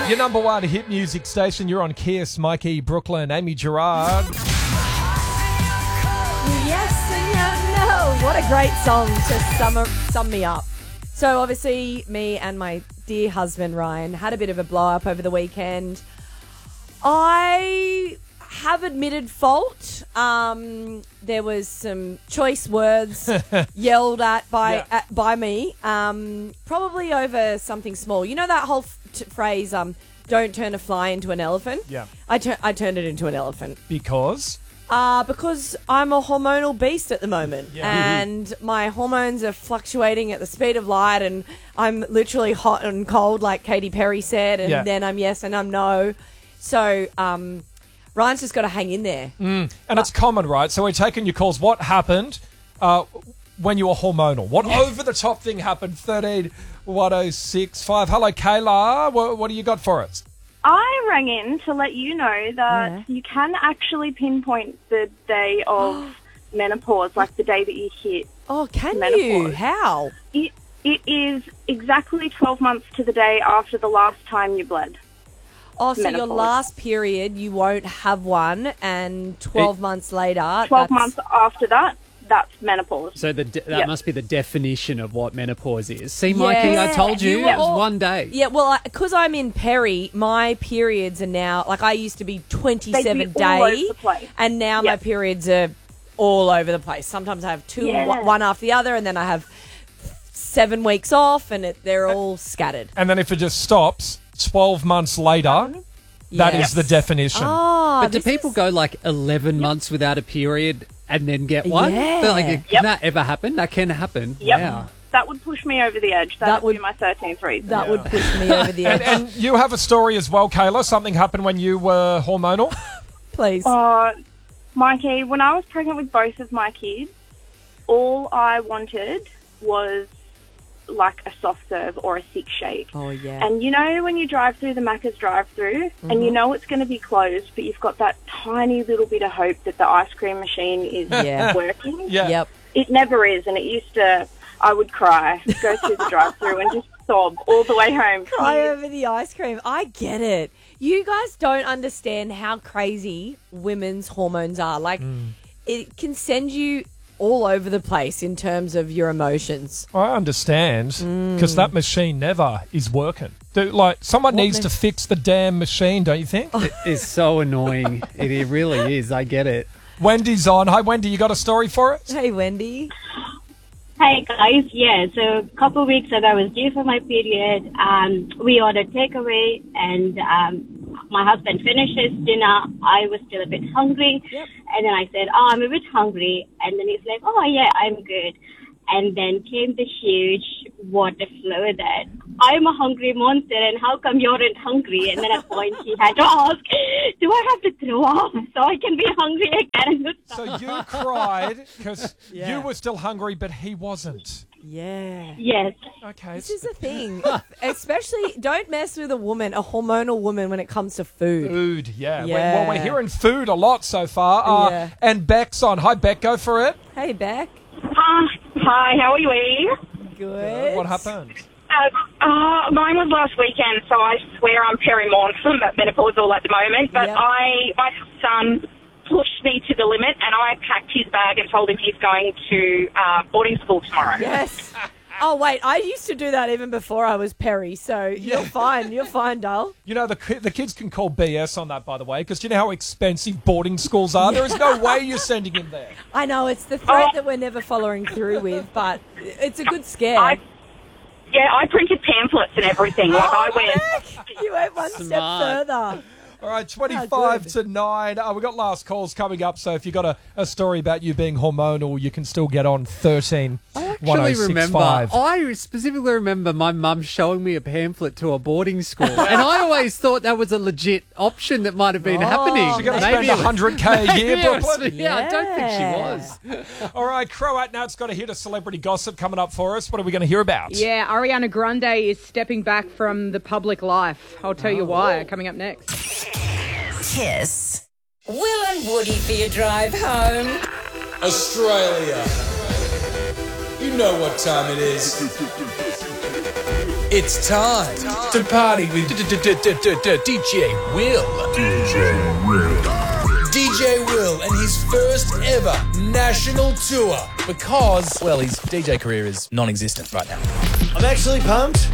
Your number one hit music station. You're on Kiss, Mikey, Brooklyn, Amy Gerard. Yes and no. What a great song to sum me up. So obviously me and my dear husband Ryan had a bit of a blow up over the weekend. I have admitted fault. There was some choice words yelled at by me, probably over something small. You know that whole phrase, don't turn a fly into an elephant? Yeah. I turned it into an elephant. Because? Because I'm a hormonal beast at the moment, and my hormones are fluctuating at the speed of light, and I'm literally hot and cold, like Katy Perry said, and then I'm yes and I'm no. So Ryan's just got to hang in there. And it's common, right? So we're taking your calls. What happened when you were hormonal? What over-the-top thing happened? 13 106 5. Hello, Kayla. What do you got for us? I rang in to let you know that you can actually pinpoint the day of menopause, like the day that you hit. Oh, can menopause. you? How? It is exactly 12 months to the day after the last time you bled. Oh, so menopause. your last period, you won't have one, and 12 months later... 12 months after that, that's menopause. So that must be the definition of what menopause is. See, Mikey, Yeah. I told you, it was one day. Yeah, well, because I'm in peri, my periods are now... Like, I used to be 27 They'd be all over days, the place. and now my periods are all over the place. Sometimes I have two, one after the other, and then I have 7 weeks off, and they're all scattered. And then if it just stops 12 months later, that is the definition. Oh, But do people go like 11 months without a period and then get one? Yeah. They're like, can that ever happen? That can happen. Yep. Wow. That would push me over the edge. That would be my 13th reason. That would push me over the edge. And you have a story as well, Kayla. Something happened when you were hormonal? Please. Mikey, when I was pregnant with both of my kids, all I wanted was like a soft serve or a thick shake. Oh, yeah. And you know when you drive through the Macca's drive-through and you know it's going to be closed, but you've got that tiny little bit of hope that the ice cream machine is working? Yeah. Yep. It never is, and it used to... I would cry, go through the drive-through and just sob all the way home. Cry over the ice cream. I get it. You guys don't understand how crazy women's hormones are. Like, it can send you all over the place in terms of your emotions. I understand, because that machine never is working. Someone needs to fix the damn machine, don't you think? It is so annoying. It really is. I get it. Wendy's on. Hi, Wendy. You got a story for us? Hey, Wendy. Hey guys, so a couple of weeks ago I was due for my period. We ordered takeaway and my husband finished his dinner. I was still a bit hungry. Yep. And then I said, I'm a bit hungry. And then he's like, oh yeah, I'm good. And then came the huge water flow that I'm a hungry monster and how come you aren't hungry? And then at point he had to ask, do I have to throw up so I can be hungry again? So you cried because you were still hungry, but he wasn't. Yeah. Yes. Okay. This is the thing. Especially, don't mess with a hormonal woman when it comes to food. Food, yeah. Yeah. We're hearing food a lot so far. Yeah. And Beck's on. Hi, Beck. Go for it. Hey, Beck. Hi, how are you? Good. What happened? Mine was last weekend, so I swear I'm perimorph, but menopausal at the moment. But Yep. my son pushed me to the limit, and I packed his bag and told him he's going to boarding school tomorrow. Yes. Oh, wait. I used to do that even before I was peri, so you're fine. You're fine, doll. You know, the kids can call BS on that, by the way, because you know how expensive boarding schools are? There is no way you're sending him there. I know. It's the threat that we're never following through with, but it's a good scare. I printed pamphlets and everything. I went... You went one step further. All right, 25 to 9. We've got last calls coming up, so if you've got a story about you being hormonal, you can still get on 13 1065. I specifically remember my mum showing me a pamphlet to a boarding school, and I always thought that was a legit option that might have been happening. She's going to spend $100K a year, Brooklyn. Yeah, I don't think she was. All right, Croat Nat's got a hit of celebrity gossip coming up for us. What are we going to hear about? Yeah, Ariana Grande is stepping back from the public life. I'll tell you why, coming up next. Kiss. Will and Woody for your drive home. Australia. You know what time it is. It's time to party with DJ Will. DJ Will and his first ever national tour because, well, his DJ career is non-existent right now. I'm actually pumped.